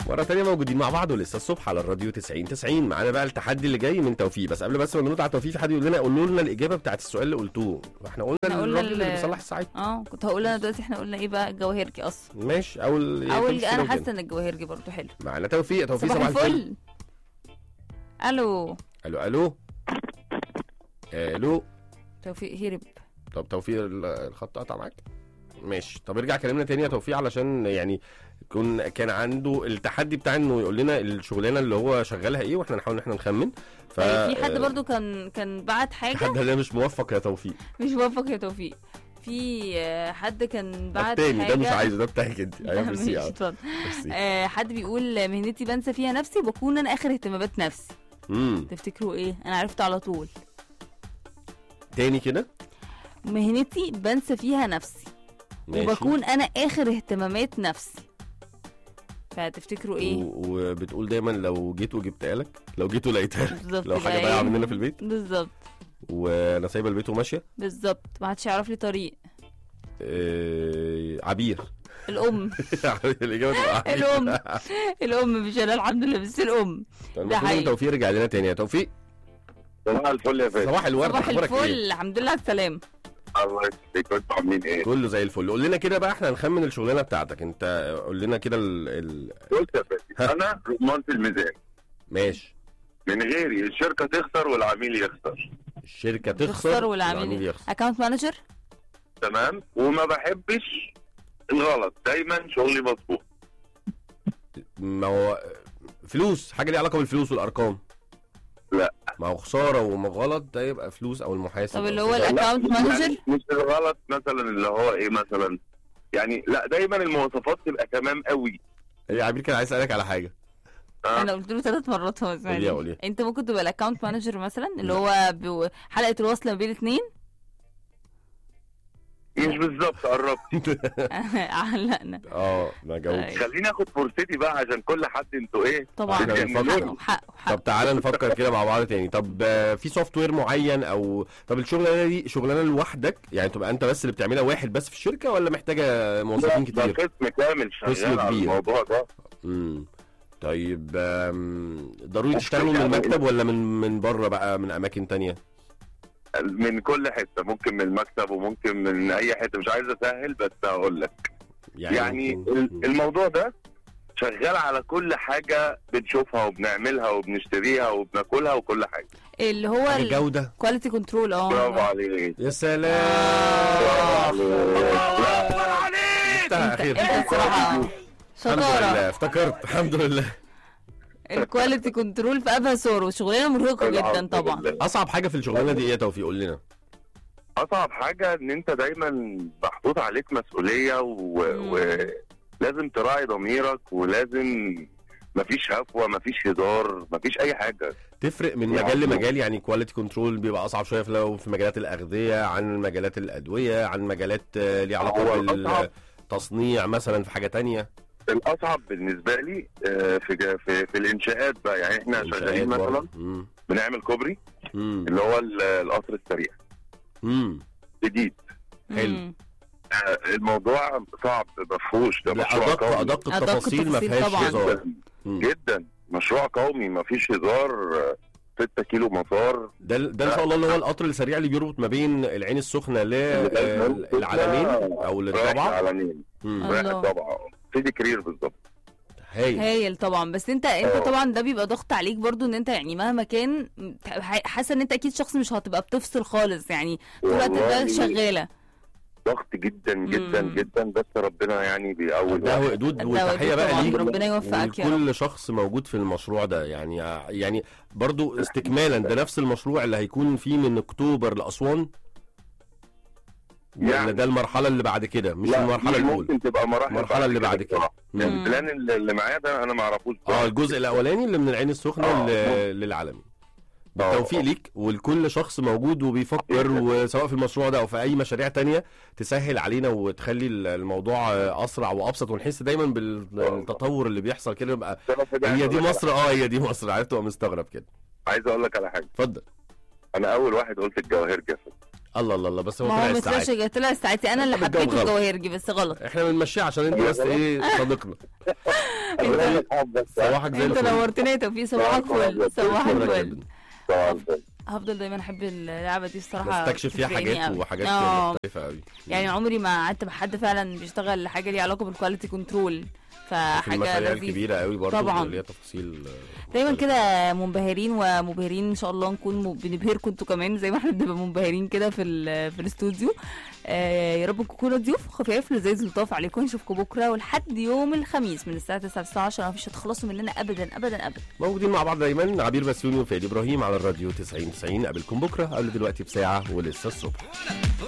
مرة تانية موجودين مع بعض ولسه الصبح على الراديو 90 معانا بقى التحدي اللي جاي من توفيق. بس قبل ما نرد على توفيق، في حد يقول لنا قولوا لنا الإجابة بتاعت السؤال اللي قلتوه. احنا قلنا الراجل اللي بيصلح الساعات. كنت هقول انا دلوقتي احنا قلنا ايه بقى؟ الجواهرجي اصلا. ماشي. انا حاسة ان الجواهرجي برضو حلو. معانا توفيق. صباح الفل. الو. توفيق هرب. طب توفيق الخط قطع معاك. ماشي. طب ارجع كلمنا تاني يا توفيق، علشان يعني كان عنده التحدي بتاع انه يقول لنا الشغلانه اللي هو شغالها ايه، واحنا نحاول ان احنا نخمن. في حد برضو كان بعت حاجه. حد اللي مش موفق يا توفيق. مش موفق يا توفيق. في حد كان بعت حاجه ده مش عايزه، ده بتاعك انت. ايوه ميرسي. حد بيقول مهنتي بنسى فيها نفسي وبكون انا اخر اهتمامات نفسي. تفتكروا ايه؟ انا عرفت على طول. تاني كده. مهنتي بنسى فيها نفسي ماشي. وبكون انا اخر اهتمامات نفسي. فتفتكروا ايه؟ وبتقول دايما لو جيت وجبتها لك، لو جيت ولقيتها لك، لو حاجه ضايعه مننا في البيت بالظبط، وانا سايبه البيت وماشيه بالظبط، ما حدش يعرف لي طريق. عبير. الام. الاجابه الام مش انا الحمد لله، بس الام. ده حقيقي. توفيق رجع لنا تاني يا توفيق. صباح الفل يا فندم. صباح الورد. صباح الفل. الحمد لله على السلامه. الله يخليك. انتوا عاملين ايه؟ كله زي الفل. قول لنا كده بقى، احنا هنخمن الشغلانه بتاعتك انت. قول لنا كده بص يا فندم، انا رمان في الميزان. ماشي. من غيري الشركه تخسر والعميل يخسر. الشركه تخسر والعميل يخسر. اكاونت مانجر. تمام. وما بحبش الغلط، دايما شغلي مظبوط. ما هو فلوس، حاجه ليها علاقه بالفلوس والارقام. لا، ما هو خساره وغلط، ده يبقى فلوس او المحاسب. طب اللي هو الاكاونت مانجر يعني مش الغلط مثلا اللي هو ايه مثلا، يعني لا، دايما المواصفات تبقى تمام قوي. يا عبير كان عايز اسالك على حاجه. انا قلت له 3 مرات هو اسمعني. انت ممكن تبقى الاكاونت مانجر مثلا، اللي هو حلقه الوصل ما بين الاثنين. مش بالظبط، قربت. علقنا. ما جاوبتش. خليني اخد فرصتي بقى عشان كل حد انتوا ايه. طبعا حقه. طب تعالى نفكر كده مع بعض تاني. طب في سوفت وير معين، او طب الشغلانه دي شغلانه لوحدك يعني، تبقى انت بس اللي بتعملها، واحد بس في الشركه، ولا محتاجه موظفين كتير؟ ده قسم كامل شغال على الموضوع ده. طيب ضروري تشتغلوا من المكتب ولا من بره بقى، من اماكن تانية؟ من كل حته، ممكن من المكتب وممكن من اي حته. مش عايز اسهل بس هقول لك يعني الموضوع ده شغال على كل حاجه بنشوفها وبنعملها وبنشتريها وبناكلها وكل حاجه، اللي هو الجوده، كواليتي كنترول. برافو عليك. يا سلام. برافو عليك. شطاره. الحمد لله افتكرت. الحمد لله. الكواليتي كنترول في ابها صور، شغلانه مرهقه جدا طبعا. اصعب حاجه في الشغلانه دي ايه يا توفيق؟ قول لنا. اصعب حاجه ان انت دايما محطوط عليك مسؤوليه ولازم تراعي ضميرك، ولازم مفيش هفوه، مفيش هزار، مفيش اي حاجه. تفرق من مجال لمجال يعني. كواليتي كنترول بيبقى اصعب شويه في مجالات الاغذيه عن مجالات الادويه، عن مجالات ليها علاقه بالتصنيع مثلا في حاجه تانية. الاصعب بالنسبه لي في الانشاءات بقى. يعني احنا شغالين مثلا بنعمل كوبري اللي هو القطر السريع جديد. حلو. الموضوع صعب، مفهوش. ده مشروع قومي. ادق التفاصيل ما فيهاش هزار جدا. مشروع قومي ما فيش هزار. 6 كيلو مسار. ده ان شاء الله اللي هو القطر السريع اللي بيربط ما بين العين السخنه للعلمين او للضبعه. العلمين الضبعه سيدي كرير بالظبط. هايل طبعا. بس انت طبعا ده بيبقى ضغط عليك برضو، ان انت يعني مهما كان حاسه ان انت اكيد شخص مش هتبقى بتفصل خالص يعني، طول الوقت ده شغاله. ضغط جدا جدا جدا، بس ربنا يعني بيقوي. ده وقدود. وتحيه بقى ليك، ربنا يوفقك يا رب. كل شخص موجود في المشروع ده يعني برضو استكمالا، ده نفس المشروع اللي هيكون فيه من اكتوبر لاسوان يعني، ولا ده المرحله اللي بعد كده؟ مش المرحله الاولى، ممكن تبقى المرحله اللي بعد كده. البلان اللي معايا ده انا ما اعرفوش. الجزء الاولاني اللي من العين السخنه للعالمين. بالتوفيق ليك ولكل شخص موجود وبيفكر، وسواء في المشروع ده او في اي مشاريع تانية، تسهل علينا وتخلي الموضوع اسرع وابسط، ونحس دايما بالتطور اللي بيحصل كده. يبقى هي دي مصر. هي دي مصر. عرفت تبقى مستغرب كده. عايز اقول لك على حاجه. اتفضل. انا اول واحد قلت الجواهرجي. الله الله الله، بس هو ما طلع هو الساعات. طلع الساعتي، انا اللي طب الجو حبيته غلط. الجواهرجي بس غلط. احنا بنمشيها عشان انت بس ايه صديقنا. صباحك زي انت الفل. نورتني يا توفيق، صباحك فل، صباحك شكرا فل. جدا. هفضل دايما احب اللعبه دي الصراحه، بستكشف فيها بتفرقني حاجات أوي. وحاجات مختلفه قوي. يعني عمري ما قعدت مع حد فعلا بيشتغل حاجه ليها علاقه بالكواليتي كنترول، في فحاجه المشاريع لذيذه الكبيره قوي برضه طبعا. ليها تفاصيل دايما مختلفة. كده منبهرين ومبهرين، ان شاء الله نكون بنبهركم انتوا كمان زي ما احنا بنبقى منبهرين كده في الاستوديو. يا رب تكونوا ضيوف خفاف لذيذ لطاف عليكم. نشوفكم بكره ولحد يوم الخميس من الساعه 9 للساعه 10، ما فيش هتخلصوا مننا ابدا ابدا ابدا. موجودين مع بعض دايما، عبير بسيوني وفادي ابراهيم على الراديو 90 90. قابلكم بكره قبل دلوقتي بساعه ولسه الصبح.